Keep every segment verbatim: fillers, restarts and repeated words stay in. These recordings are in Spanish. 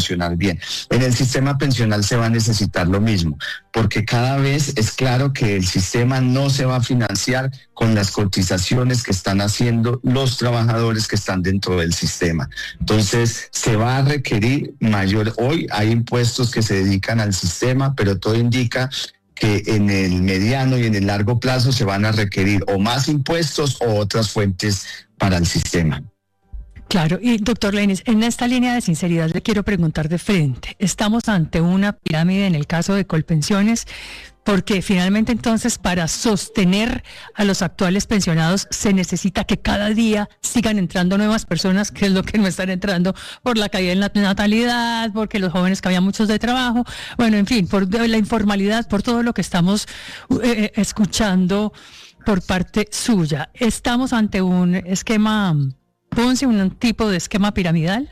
funcionar bien. En el sistema pensional se va a necesitar lo mismo, porque cada vez es claro que el sistema no se va a financiar con las cotizaciones que están haciendo los trabajadores que están dentro del sistema. Entonces, se va a requerir mayor, hoy hay impuestos que se dedican al sistema, pero todo indica que en el mediano y en el largo plazo se van a requerir o más impuestos o otras fuentes para el sistema. Claro, y doctor Lenis, en esta línea de sinceridad le quiero preguntar de frente, ¿estamos ante una pirámide en el caso de Colpensiones? Porque finalmente entonces para sostener a los actuales pensionados se necesita que cada día sigan entrando nuevas personas, que es lo que no están entrando por la caída en la natalidad, porque los jóvenes que había muchos de trabajo, bueno, en fin, por la informalidad, por todo lo que estamos eh, escuchando por parte suya. ¿Estamos ante un esquema Ponce, un tipo de esquema piramidal?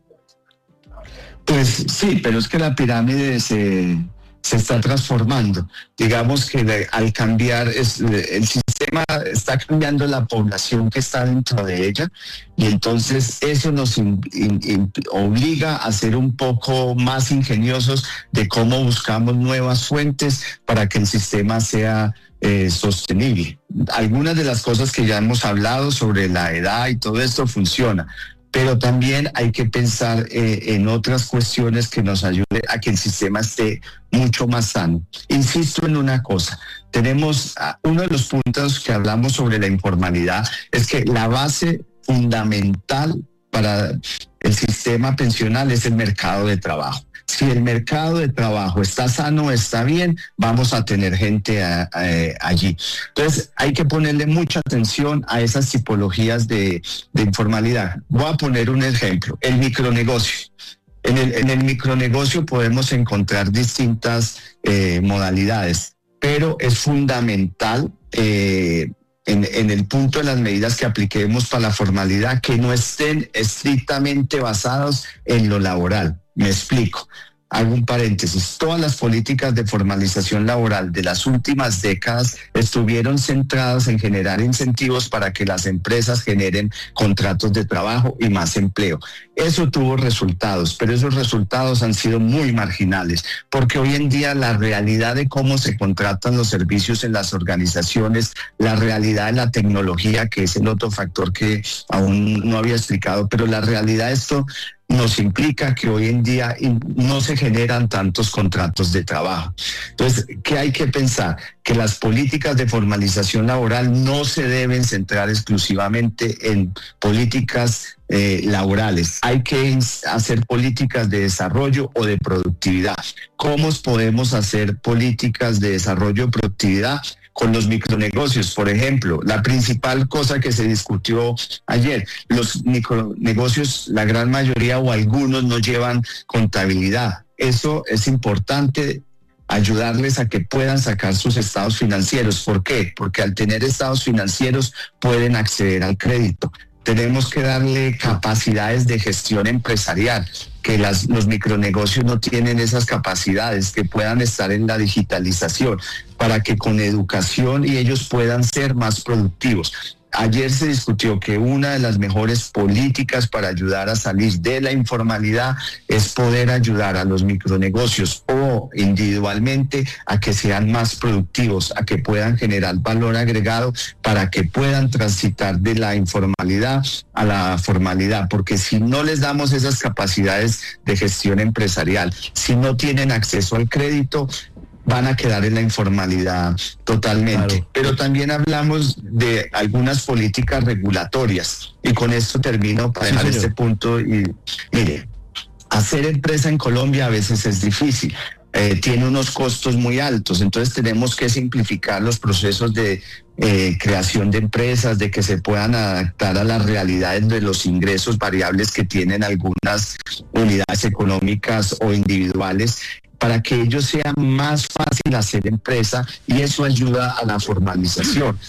Pues sí, pero es que la pirámide se... se está transformando. Digamos que le, al cambiar, es, el sistema está cambiando la población que está dentro de ella, y entonces eso nos in, in, in, obliga a ser un poco más ingeniosos de cómo buscamos nuevas fuentes para que el sistema sea eh, sostenible. Algunas de las cosas que ya hemos hablado sobre la edad y todo esto funciona, pero también hay que pensar eh, en otras cuestiones que nos ayuden a que el sistema esté mucho más sano. Insisto en una cosa, tenemos uh, uno de los puntos que hablamos sobre la informalidad, es que la base fundamental para el sistema pensional es el mercado de trabajo. Si el mercado de trabajo está sano, está bien, vamos a tener gente a, a, allí. Entonces, hay que ponerle mucha atención a esas tipologías de, de informalidad. Voy a poner un ejemplo, el micronegocio. En el, en el micronegocio podemos encontrar distintas eh, modalidades, pero es fundamental eh, en, en el punto de las medidas que apliquemos para la formalidad que no estén estrictamente basados en lo laboral. Me explico. Hago un paréntesis. Todas las políticas de formalización laboral de las últimas décadas estuvieron centradas en generar incentivos para que las empresas generen contratos de trabajo y más empleo. Eso tuvo resultados, pero esos resultados han sido muy marginales, porque hoy en día la realidad de cómo se contratan los servicios en las organizaciones, la realidad de la tecnología, que es el otro factor que aún no había explicado, pero la realidad de esto nos implica que hoy en día no se generan tantos contratos de trabajo. Entonces, ¿qué hay que pensar? Que las políticas de formalización laboral no se deben centrar exclusivamente en políticas eh, laborales. Hay que hacer políticas de desarrollo o de productividad. ¿Cómo podemos hacer políticas de desarrollo y productividad? Con los micronegocios, por ejemplo, la principal cosa que se discutió ayer, los micronegocios, la gran mayoría o algunos no llevan contabilidad. Eso es importante, ayudarles a que puedan sacar sus estados financieros. ¿Por qué? Porque al tener estados financieros pueden acceder al crédito. Tenemos que darle capacidades de gestión empresarial, que las, los micronegocios no tienen esas capacidades, que puedan estar en la digitalización, para que con educación y ellos puedan ser más productivos. Ayer se discutió que una de las mejores políticas para ayudar a salir de la informalidad es poder ayudar a los micronegocios o individualmente a que sean más productivos, a que puedan generar valor agregado para que puedan transitar de la informalidad a la formalidad, porque si no les damos esas capacidades de gestión empresarial, si no tienen acceso al crédito, van a quedar en la informalidad totalmente. Claro. Pero también hablamos de algunas políticas regulatorias, y con esto termino para sí, dejar señor. este punto. Y mire, hacer empresa en Colombia a veces es difícil, eh, tiene unos costos muy altos, entonces tenemos que simplificar los procesos de eh, creación de empresas, de que se puedan adaptar a las realidades de los ingresos variables que tienen algunas unidades económicas o individuales, para que ellos sea más fácil hacer empresa, y eso ayuda a la formalización.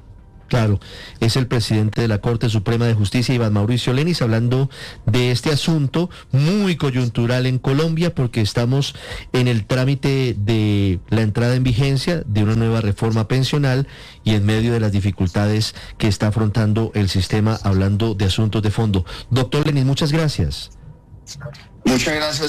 Claro, es el presidente de la Corte Suprema de Justicia, Iván Mauricio Lenis, hablando de este asunto muy coyuntural en Colombia, porque estamos en el trámite de la entrada en vigencia de una nueva reforma pensional y en medio de las dificultades que está afrontando el sistema, hablando de asuntos de fondo. Doctor Lenis, muchas gracias. Muchas gracias.